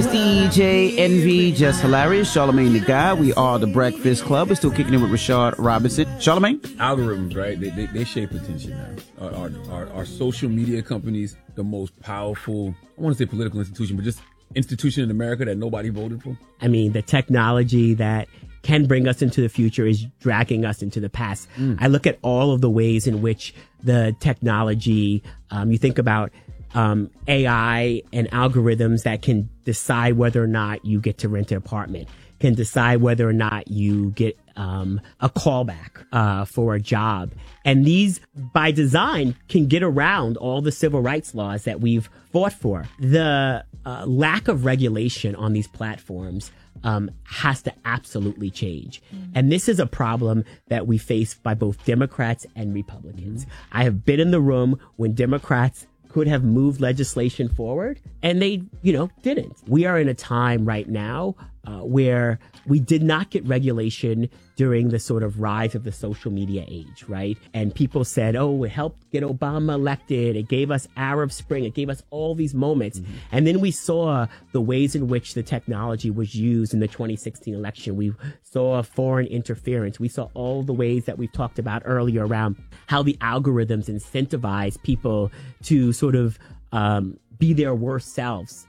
It's DJ Envy, Just Hilarious, Charlamagne the Guy. We are the Breakfast Club. We're still kicking in with Rashad Robinson. Charlamagne? Algorithms, right? They shape attention now. Are social media companies the most powerful, I want to say political institution, but just institution in America that nobody voted for? I mean, the technology that can bring us into the future is dragging us into the past. I look at all of the ways in which the technology, you think about AI and algorithms that can decide whether or not you get to rent an apartment, can decide whether or not you get a callback for a job. And these, by design, can get around all the civil rights laws that we've fought for. The lack of regulation on these platforms has to absolutely change. And this is a problem that we face by both Democrats and Republicans. I have been in the room when Democrats could have moved legislation forward, and they, didn't. We are in a time right now where we did not get regulation during the sort of rise of the social media age, right? And people said, oh, it helped get Obama elected. It gave us Arab Spring. It gave us all these moments. And then we saw the ways in which the technology was used in the 2016 election. We saw foreign interference. We saw all the ways that we've talked about earlier around how the algorithms incentivize people to sort of be their worst selves.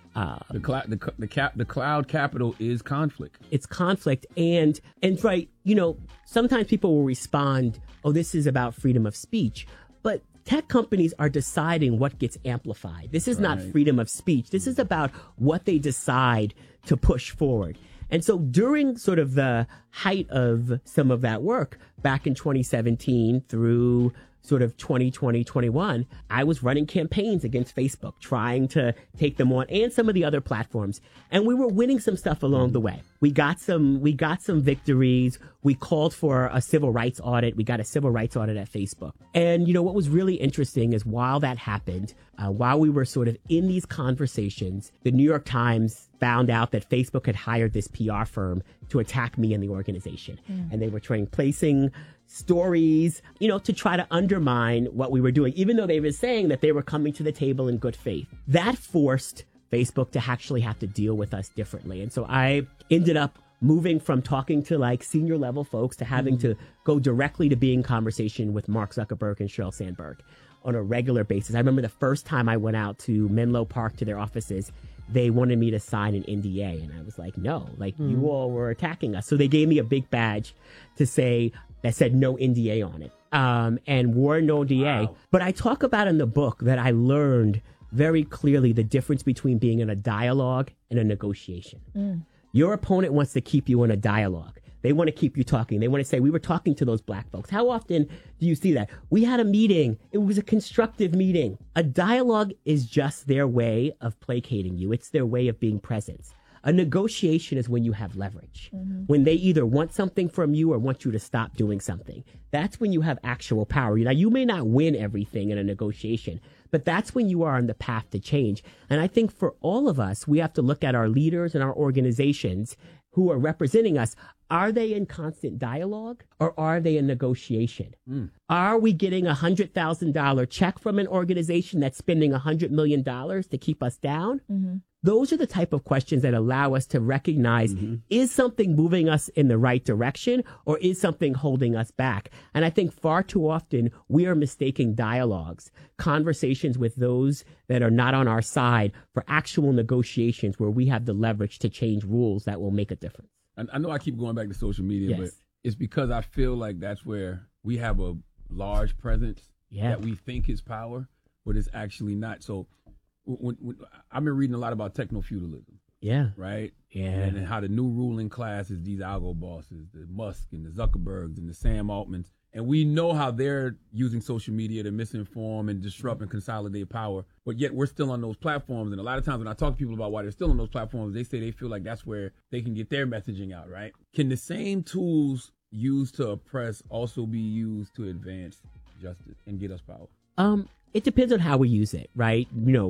The cloud capital is conflict. It's conflict. And right, sometimes people will respond, oh, this is about freedom of speech. But tech companies are deciding what gets amplified. This is not freedom of speech. This is about what they decide to push forward. And so during sort of the height of some of that work back in 2017 through sort of 2020, 21, I was running campaigns against Facebook, trying to take them on and some of the other platforms. And we were winning some stuff along the way. We got some victories. We called for a civil rights audit. We got a civil rights audit at Facebook. And, what was really interesting is while that happened, while we were sort of in these conversations, the New York Times found out that Facebook had hired this PR firm to attack me and the organization. And they were placing stories, to try to undermine what we were doing, even though they were saying that they were coming to the table in good faith. That forced Facebook to actually have to deal with us differently. And so I ended up moving from talking to senior level folks to having to go directly to being in conversation with Mark Zuckerberg and Sheryl Sandberg on a regular basis. I remember the first time I went out to Menlo Park to their offices, they wanted me to sign an NDA. And I was like, no, you all were attacking us. So they gave me a big badge that said no NDA on it, and wore no NDA. Wow. But I talk about in the book that I learned very clearly the difference between being in a dialogue and a negotiation. Your opponent wants to keep you in a dialogue. They want to keep you talking. They want to say, we were talking to those black folks. How often do you see that? We had a meeting. It was a constructive meeting. A dialogue is just their way of placating you. It's their way of being present. A negotiation is when you have leverage, when they either want something from you or want you to stop doing something. That's when you have actual power. Now, you may not win everything in a negotiation, but that's when you are on the path to change. And I think for all of us, we have to look at our leaders and our organizations who are representing us. Are they in constant dialogue or are they in negotiation? Are we getting a $100,000 check from an organization that's spending $100 million to keep us down? Those are the type of questions that allow us to recognize, is something moving us in the right direction or is something holding us back? And I think far too often we are mistaking dialogues, conversations with those that are not on our side for actual negotiations where we have the leverage to change rules that will make a difference. I know I keep going back to social media, but it's because I feel like that's where we have a large presence that we think is power, but it's actually not. So when I've been reading a lot about techno-feudalism. Yeah. Right? Yeah. And how the new ruling class is these algo bosses, the Musk and the Zuckerbergs and the Sam Altmans. And we know how they're using social media to misinform and disrupt and consolidate power. But yet we're still on those platforms. And a lot of times when I talk to people about why they're still on those platforms, they say they feel like that's where they can get their messaging out, right? Can the same tools used to oppress also be used to advance justice and get us power? It depends on how we use it, right?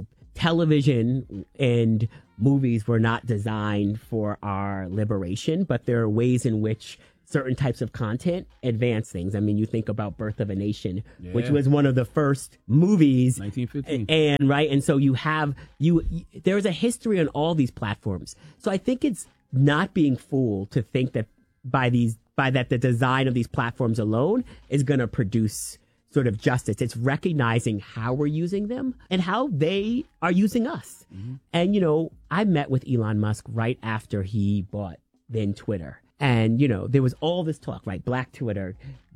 Television and movies were not designed for our liberation, but there are ways in which certain types of content advance things. I mean, you think about Birth of a Nation, which was one of the first movies. 1915. And so you have, there's a history on all these platforms. So I think it's not being fooled to think that by that the design of these platforms alone is going to produce sort of justice. It's recognizing how we're using them and how they are using us. And, I met with Elon Musk right after he bought then Twitter. And, there was all this talk, right? Black Twitter,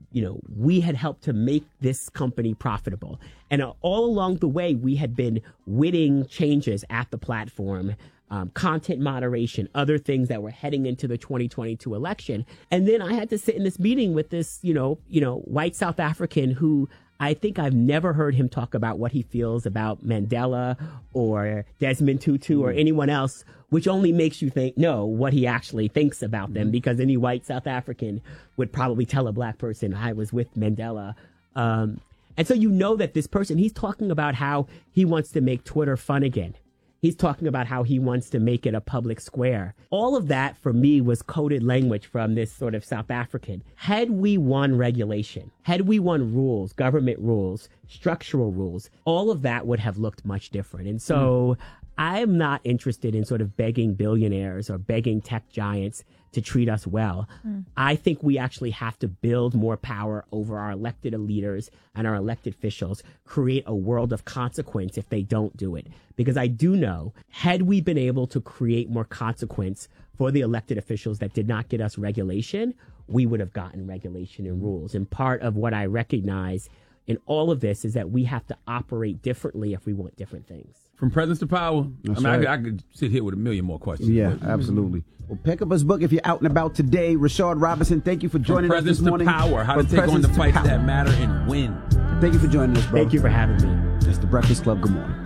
we had helped to make this company profitable. And all along the way, we had been winning changes at the platform, content moderation, other things that were heading into the 2022 election. And then I had to sit in this meeting with this, white South African who I think I've never heard him talk about what he feels about Mandela or Desmond Tutu or anyone else, which only makes you know what he actually thinks about them, because any white South African would probably tell a black person, I was with Mandela. And so that this person, he's talking about how he wants to make Twitter fun again. He's talking about how he wants to make it a public square. All of that for me was coded language from this sort of South African. Had we won regulation, had we won rules, government rules, structural rules, all of that would have looked much different. And so I'm not interested in sort of begging billionaires or begging tech giants to treat us well. I think we actually have to build more power over our elected leaders and our elected officials, create a world of consequence if they don't do it. Because I do know, had we been able to create more consequence for the elected officials that did not get us regulation, we would have gotten regulation and rules. And part of what I recognize in all of this is that we have to operate differently if we want different things. From presence to power. I could sit here with a million more questions. Yeah, absolutely. Well, pick up his book if you're out and about today. Rashard Robinson, thank you for joining us this morning. From presence to power, how to take on the fights that matter and win. Thank you for joining us, bro. Thank you for having me. It's The Breakfast Club. Good morning.